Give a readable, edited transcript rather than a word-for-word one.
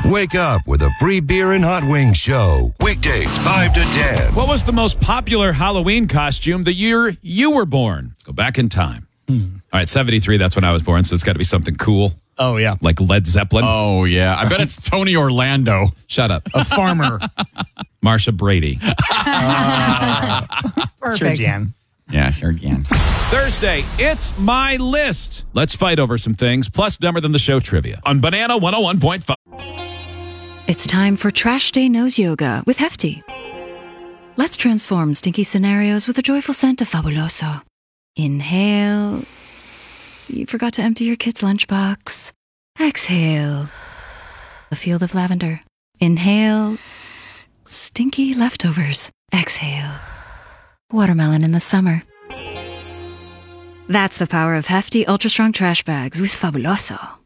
Wake up with a free beer and hot wings show. Weekdays 5 to 10. What was the most popular Halloween costume the year you were born? Let's go back in time. All right, 73, that's when I was born, so it's got to be something cool. Oh, yeah. Like Led Zeppelin. Oh, yeah. I bet it's Tony Orlando. Shut up. A farmer. Marsha Brady. Sure, Perfect. Jan. Yeah, sure can. Thursday, it's my list. Let's fight over some things, plus Dumber Than the Show trivia on Banana 101.5. It's time for Trash Day Nose Yoga with Hefty. Let's transform stinky scenarios with a joyful scent of Fabuloso. Inhale. You forgot to empty your kid's lunchbox. Exhale. A field of lavender. Inhale. Stinky leftovers. Exhale. Watermelon in the summer. That's the power of Hefty Ultra Strong Trash Bags with Fabuloso.